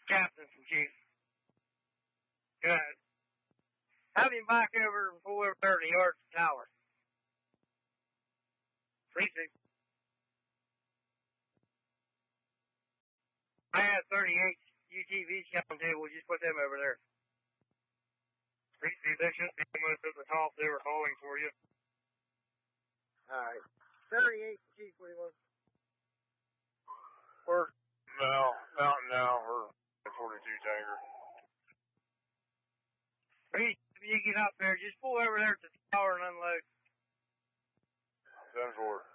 Captain from Chief. Good. Have him back over and pull over there to the yard tower. 3-6. I had 38 UTVs coming too. We'll just put them over there. 3-6, they shouldn't be almost at the top. They were calling for you. Alright. 38 Chief, what do you want? We're Mountain now. We're 42 tanker. If you get up there, just pull over there to the tower and unload. 10-4.